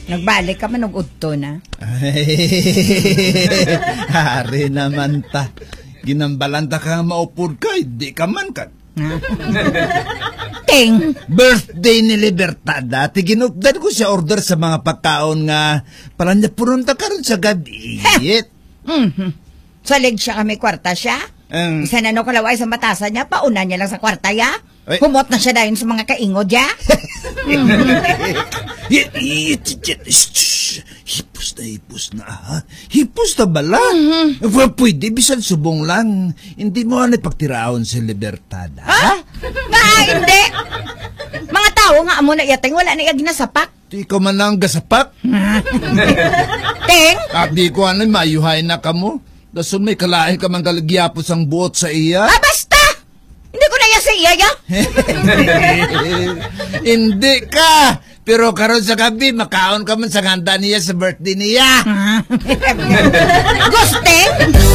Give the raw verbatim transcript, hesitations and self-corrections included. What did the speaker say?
Nagbalik ka man og udto na. Hari naman ta. Ginambalanta ka nga maupod ka, hindi ka man ka. Ting! Birthday ni Libertada. Tiginugdan ko siya order sa mga pagkaon nga pala niya pununta ka rin sa gabi. Mm-hmm. Salig siya kami kwarta siya. Um, Isa na no kalaway sa matasan niya, pauna niya lang sa kwarta ya. Ay. Humot na siya dahil sa mga kaingod ya. Hipos na hipos na ha. Hipos na bala. Mm-hmm. Well, pwede, bisan subong lang. Hindi mo ano pagtiraon si Libertada. Ha? Nga, hindi. Mga tao nga amo na yating, wala na yung ginasapak. Di ko man lang gasapak. Ting? At di ko ano, mayuhay na ka mo. Dasun may kalahi ka mang galagyapos ang buot sa iya. Ah, basta! Hindi ko na yan sa iya ya. Hindi ka. Pero karon sa gabi, makaon ka man sa handa niya sa birthday niya. Guste?